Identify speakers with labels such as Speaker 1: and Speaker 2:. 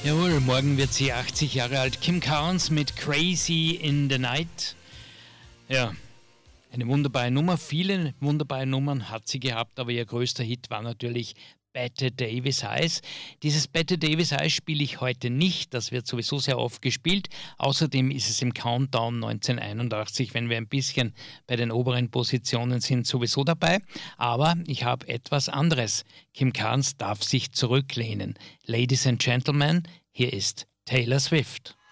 Speaker 1: Jawohl, morgen wird sie 80 Jahre alt. Kim Carnes mit Crazy in the Night. Ja, eine wunderbare Nummer. Viele wunderbare Nummern hat sie gehabt, aber ihr größter Hit war natürlich Bette Davis Eyes. Dieses Bette Davis Eyes spiele ich heute nicht. Das wird sowieso sehr oft gespielt. Außerdem ist es im Countdown 1981, wenn wir ein bisschen bei den oberen Positionen sind, sowieso dabei. Aber ich habe etwas anderes. Kim Carnes darf sich zurücklehnen. Ladies and Gentlemen, hier ist Taylor Swift.